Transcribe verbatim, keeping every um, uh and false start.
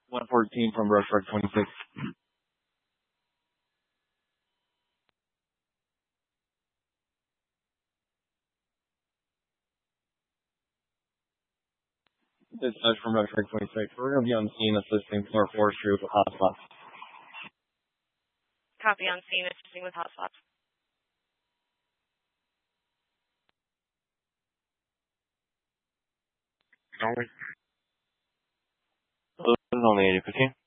one fourteen from Rush Track twenty-six. Dispatch from Rush Track twenty-six. We're going to be on scene assisting Floor Forestry with hotspots. Copy, on scene assisting with hotspots. Hello, this is only eighty fifteen.